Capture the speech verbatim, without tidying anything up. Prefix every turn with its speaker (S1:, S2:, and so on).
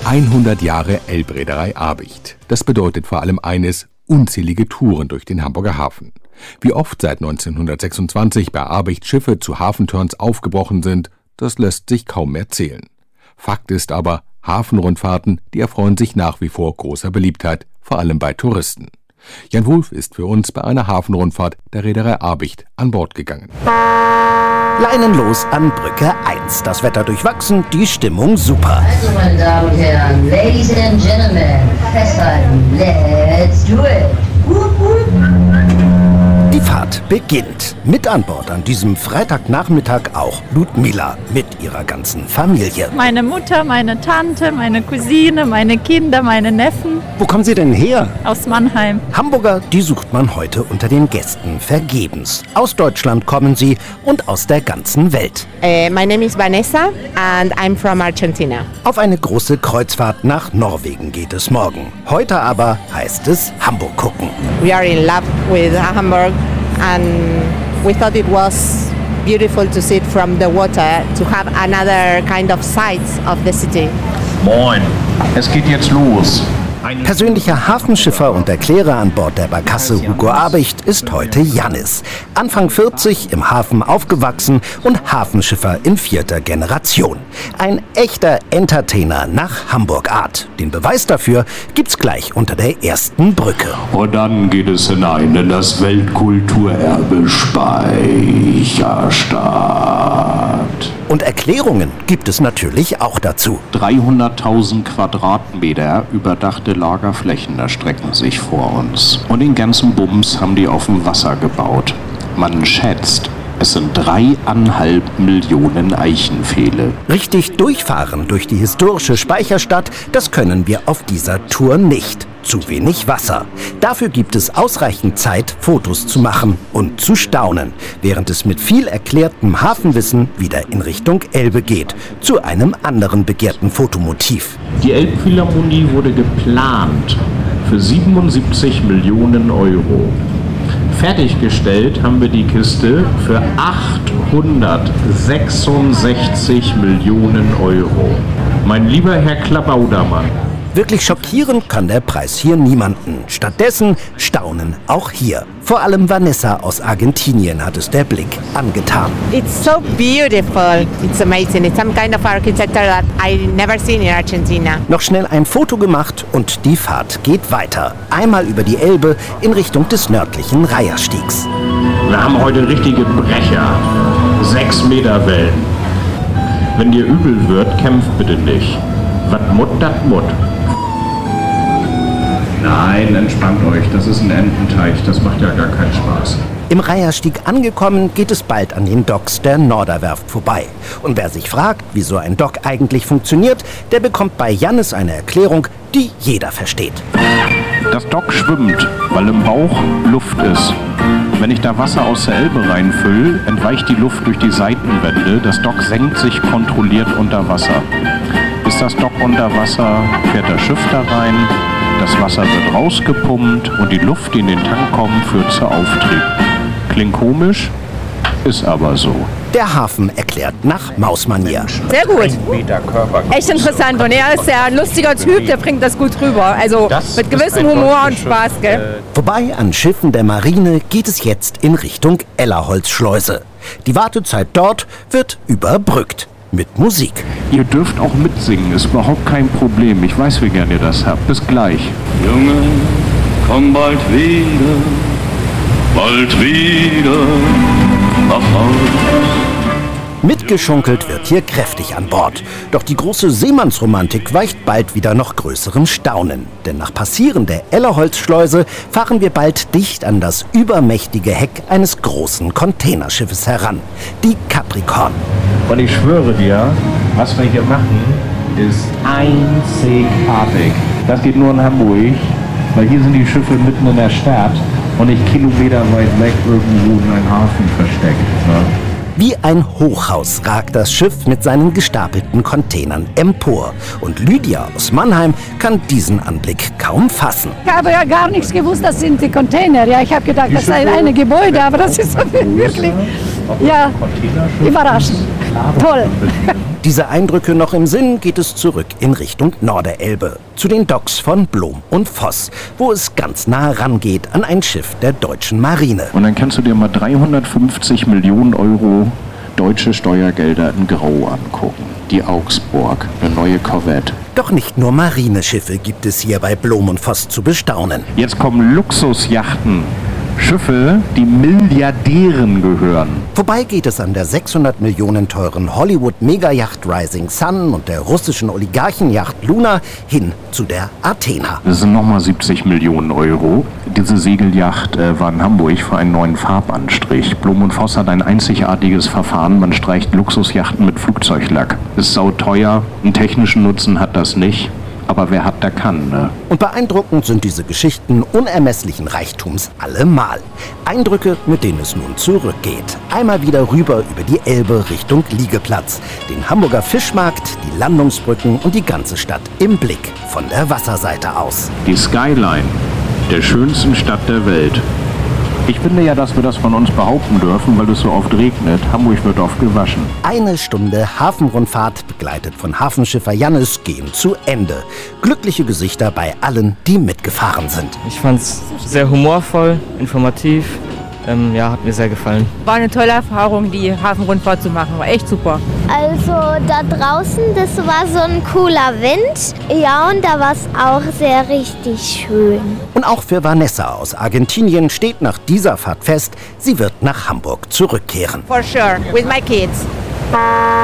S1: hundert Jahre Elbreederei Abicht. Das bedeutet vor allem eines: unzählige Touren durch den Hamburger Hafen. Wie oft seit neunzehnhundertsechsundzwanzig bei Abicht Schiffe zu Hafenturns aufgebrochen sind, das lässt sich kaum mehr zählen. Fakt ist aber, Hafenrundfahrten, die erfreuen sich nach wie vor großer Beliebtheit, vor allem bei Touristen. Jan Wulff ist für uns bei einer Hafenrundfahrt der Reederei Abicht an Bord gegangen.
S2: Leinenlos an Brücke eins. Das Wetter durchwachsen, die Stimmung super.
S3: Also, meine Damen und Herren, Ladies and Gentlemen, festhalten, let's do it. Wupp, wupp.
S2: Die Fahrt beginnt. Mit an Bord an diesem Freitagnachmittag auch Ludmila mit ihrer ganzen Familie.
S4: Meine Mutter, meine Tante, meine Cousine, meine Kinder, meine Neffen.
S2: Wo kommen Sie denn her?
S4: Aus Mannheim.
S2: Hamburger, die sucht man heute unter den Gästen vergebens. Aus Deutschland kommen sie und aus der ganzen Welt.
S5: Uh, my name is Vanessa and I'm from Argentina.
S2: Auf eine große Kreuzfahrt nach Norwegen geht es morgen. Heute aber heißt es Hamburg gucken.
S5: We are in love with Hamburg and we thought it was beautiful to see it from the water, to have another kind of sights of the city.
S6: Moin, es geht jetzt los.
S2: Persönlicher Hafenschiffer und Erklärer an Bord der Barkasse Hugo Abicht ist heute Jannis. Anfang vierzig, im Hafen aufgewachsen und Hafenschiffer in vierter Generation. Ein echter Entertainer nach Hamburg-Art. Den Beweis dafür gibt's gleich unter der ersten Brücke.
S6: Und dann geht es hinein in das Weltkulturerbe Speicherstadt.
S2: Und Erklärungen gibt es natürlich auch dazu.
S6: dreihunderttausend Quadratmeter überdachte Lagerflächen erstrecken sich vor uns. Und den ganzen Bums haben die auf dem Wasser gebaut. Man schätzt, es sind dreieinhalb Millionen Eichenpfähle.
S2: Richtig durchfahren durch die historische Speicherstadt, das können wir auf dieser Tour nicht. Zu wenig Wasser. Dafür gibt es ausreichend Zeit, Fotos zu machen und zu staunen, während es mit viel erklärtem Hafenwissen wieder in Richtung Elbe geht, zu einem anderen begehrten Fotomotiv.
S6: Die Elbphilharmonie wurde geplant für siebenundsiebzig Millionen Euro. Fertiggestellt haben wir die Kiste für achthundertsechsundsechzig Millionen Euro. Mein lieber Herr Klabaudermann.
S2: Wirklich schockieren kann der Preis hier niemanden. Stattdessen staunen auch hier. Vor allem Vanessa aus Argentinien hat es der Blick angetan.
S5: It's so beautiful. It's amazing. It's some kind of architecture that I never seen in Argentina.
S2: Noch schnell ein Foto gemacht und die Fahrt geht weiter. Einmal über die Elbe in Richtung des nördlichen Reiherstiegs.
S6: Wir haben heute richtige Brecher. Sechs Meter Wellen. Wenn dir übel wird, kämpft bitte nicht. Wat mut, dat mut. Nein, entspannt euch. Das ist ein Ententeich. Das macht ja gar keinen Spaß.
S2: Im Reiherstieg angekommen, geht es bald an den Docks der Norderwerft vorbei. Und wer sich fragt, wie so ein Dock eigentlich funktioniert, der bekommt bei Jannis eine Erklärung, die jeder versteht.
S6: Das Dock schwimmt, weil im Bauch Luft ist. Wenn ich da Wasser aus der Elbe reinfülle, entweicht die Luft durch die Seitenwände. Das Dock senkt sich kontrolliert unter Wasser. Ist das Dock unter Wasser, fährt das Schiff da rein. Das Wasser wird rausgepumpt und die Luft, die in den Tank kommt, führt zu Auftrieb. Klingt komisch, ist aber so.
S2: Der Hafen erklärt nach Mausmanier.
S5: Sehr gut. Echt interessant. Und er ist ja ein lustiger Typ, der bringt das gut rüber. Also mit gewissem Humor und Spaß, gell?
S2: Vorbei an Schiffen der Marine geht es jetzt in Richtung Ellerholzschleuse. Die Wartezeit dort wird überbrückt. Mit Musik.
S6: Ihr dürft auch mitsingen, ist überhaupt kein Problem. Ich weiß, wie gern ihr das habt. Bis gleich.
S7: Junge, komm bald wieder, bald wieder nach Hause.
S2: Mitgeschunkelt wird hier kräftig an Bord. Doch die große Seemannsromantik weicht bald wieder noch größerem Staunen. Denn nach Passieren der Ellerholzschleuse fahren wir bald dicht an das übermächtige Heck eines großen Containerschiffes heran. Die Capricorn.
S6: Und ich schwöre dir, was wir hier machen, ist einzigartig. Das geht nur in Hamburg, weil hier sind die Schiffe mitten in der Stadt und nicht kilometerweit weg irgendwo in einem Hafen versteckt. Ne?
S2: Wie ein Hochhaus ragt das Schiff mit seinen gestapelten Containern empor. Und Lydia aus Mannheim kann diesen Anblick kaum fassen.
S4: Ich habe ja gar nichts gewusst, das sind die Container. Ja, ich habe gedacht, das sei ein Gebäude, aber das ist wirklich ja, überraschend. Toll.
S2: Diese Eindrücke noch im Sinn, geht es zurück in Richtung Norderelbe, zu den Docks von Blom und Voss, wo es ganz nah rangeht an ein Schiff der deutschen Marine.
S6: Und dann kannst du dir mal dreihundertfünfzig Millionen Euro deutsche Steuergelder in Grau angucken. Die Augsburg, eine neue Korvette.
S2: Doch nicht nur Marineschiffe gibt es hier bei Blom und Voss zu bestaunen.
S6: Jetzt kommen Luxusjachten. Schiffe, die Milliardären gehören.
S2: Vorbei geht es an der sechshundert Millionen teuren Hollywood-Megayacht Rising Sun und der russischen Oligarchenjacht Luna hin zu der Athena.
S6: Das sind nochmal siebzig Millionen Euro. Diese Segelyacht äh, war in Hamburg für einen neuen Farbanstrich. Blom und Voss hat ein einzigartiges Verfahren. Man streicht Luxusjachten mit Flugzeuglack. Ist sauteuer, einen technischen Nutzen hat das nicht. Aber wer hat, der kann, ne?
S2: Und beeindruckend sind diese Geschichten unermesslichen Reichtums allemal. Eindrücke, mit denen es nun zurückgeht. Einmal wieder rüber über die Elbe Richtung Liegeplatz. Den Hamburger Fischmarkt, die Landungsbrücken und die ganze Stadt im Blick von der Wasserseite aus.
S6: Die Skyline der schönsten Stadt der Welt. Ich finde ja, dass wir das von uns behaupten dürfen, weil es so oft regnet. Hamburg wird oft gewaschen.
S2: Eine Stunde Hafenrundfahrt, begleitet von Hafenschiffer Jannis, gehen zu Ende. Glückliche Gesichter bei allen, die mitgefahren sind.
S8: Ich fand's sehr humorvoll, informativ. Ähm, ja, hat mir sehr gefallen.
S9: War eine tolle Erfahrung, die Hafenrundfahrt zu machen. War echt super.
S10: Also da draußen, das war so ein cooler Wind. Ja, und da war es auch sehr richtig schön.
S2: Und auch für Vanessa aus Argentinien steht nach dieser Fahrt fest, sie wird nach Hamburg zurückkehren.
S5: For sure, with my kids.